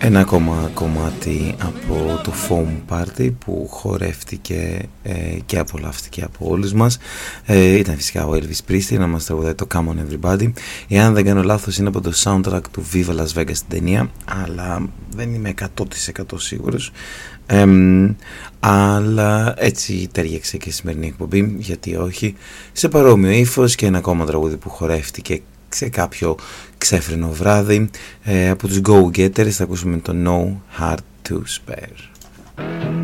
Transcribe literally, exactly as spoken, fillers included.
Ένα ακόμα κομμάτι από το Foam Party που χορεύτηκε ε, και απολαύστηκε από όλους μας. Ε, ήταν φυσικά ο Elvis Presley να μας τραγουδάει το Come On Everybody. Εάν δεν κάνω λάθος είναι από το soundtrack του Viva Las Vegas στην ταινία, αλλά δεν είμαι εκατό τοις εκατό σίγουρος. Ε, αλλά έτσι τέριαξε και η σημερινή εκπομπή, γιατί όχι, σε παρόμοιο ύφος και ένα ακόμα τραγούδι που χορεύτηκε σε κάποιο ξέφρενο βράδυ ε, από τους Go Getters. Θα ακούσουμε το No Heart to Spare.